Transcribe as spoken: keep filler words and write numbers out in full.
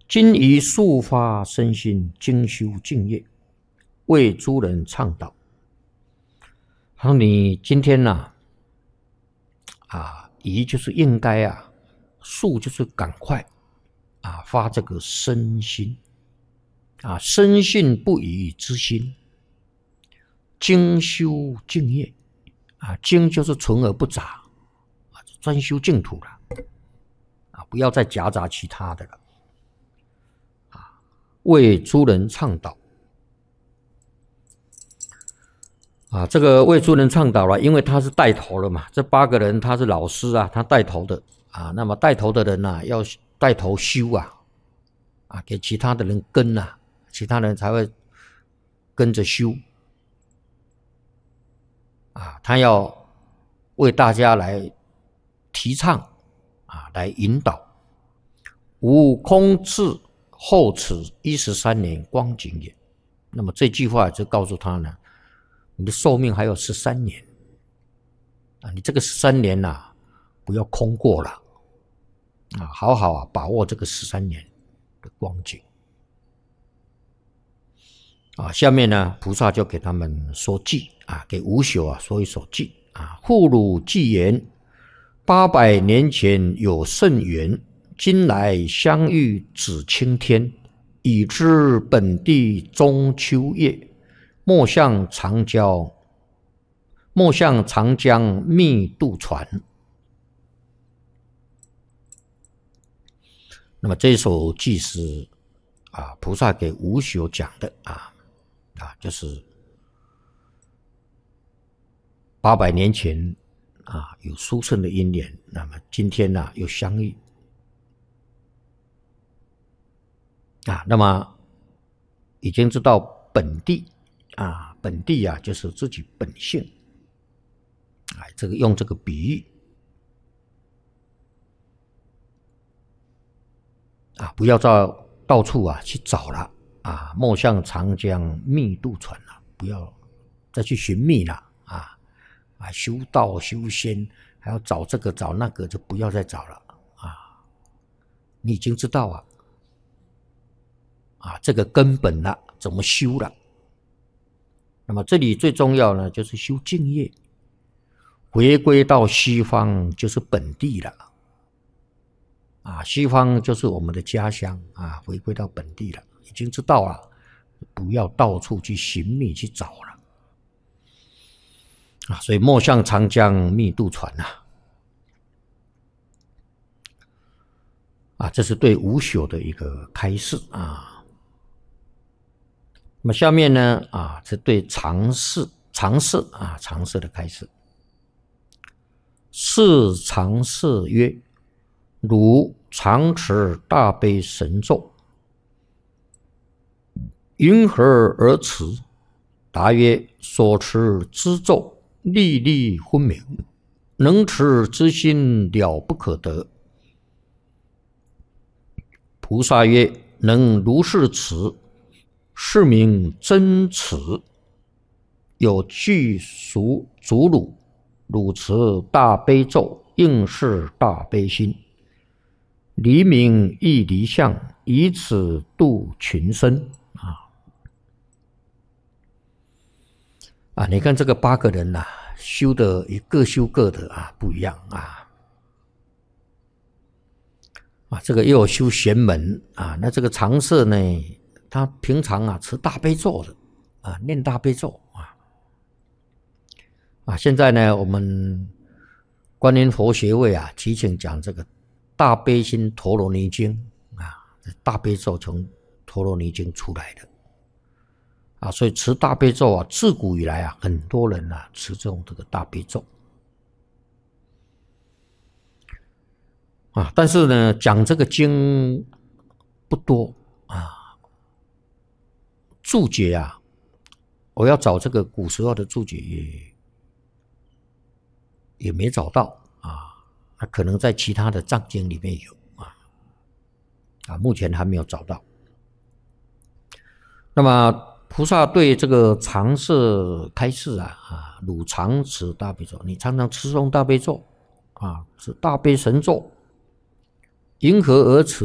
今宜速发身心，精修净业，为诸人倡导。他说你今天呢、啊，啊，宜就是应该啊，速就是赶快啊，发这个身心啊，深信不疑之心，精修净业啊，精就是纯而不杂啊，专修净土了啊，不要再夹杂其他的了啊，为诸人倡导。啊，这个为诸人倡导了，因为他是带头了嘛，这八个人他是老师啊，他带头的啊，那么带头的人啊，要带头修啊，啊，给其他的人跟啊，其他人才会跟着修啊，他要为大家来提倡啊，来引导。吾空智后此一十三年光景也。那么这句话就告诉他呢，你的寿命还有十三年啊，你这个十三年呐、啊，不要空过了啊，好好啊把握这个十三年的光景啊。下面呢，菩萨就给他们说偈啊，给无朽啊说一首偈啊。护汝偈言：八百年前有甚缘，今来相遇指青天，已知本地中秋夜。莫向长江，莫向长江密渡船。那么这首偈是啊，菩萨给无朽讲的啊啊，就是八百年前啊有殊胜的因缘，那么今天呢、啊、又相遇啊，那么已经知道本地。啊，本地啊，就是自己本性，哎，这个用这个比喻啊，不要到到处啊去找了啊，莫向长江密渡船了，不要再去寻觅了啊啊，修道修仙还要找这个找那个，就不要再找了啊，你已经知道啊啊这个根本了，怎么修了。那么这里最重要呢，就是修净业，回归到西方就是本地了啊，西方就是我们的家乡啊，回归到本地了，已经知道了，不要到处去寻觅去找了啊，所以莫向长江密渡船啊，啊，这是对无朽的一个开示啊。那么下面呢，啊，是对常事、常事啊，常事的开始。是常事曰：汝常持大悲神咒，云何而持？答曰：所持之咒，粒粒分明，能持之心了不可得。菩萨曰：能如是持，是名真持。有具属主汝，汝持大悲咒，应是大悲心，离名亦离相，以此度群生啊！啊，你看这个八个人呐、啊，修的也各修各的啊，不一样啊。啊，这个又有修玄门啊，那这个常舍呢？他平常啊持大悲咒的啊，念大悲咒啊啊！现在呢，我们观音佛学会啊提醒讲这个大悲心陀罗尼经啊，大悲咒从陀罗尼经出来的啊，所以持大悲咒啊，自古以来啊，很多人啊持这种这个大悲咒啊，但是呢，讲这个经不多啊。注解啊，我要找这个古时候的注解也也没找到啊，那可能在其他的藏经里面有啊，啊，目前还没有找到。那么菩萨对这个常设开示啊，啊，汝常持大悲咒，你常常持诵大悲咒啊，是大悲神咒，因何而持？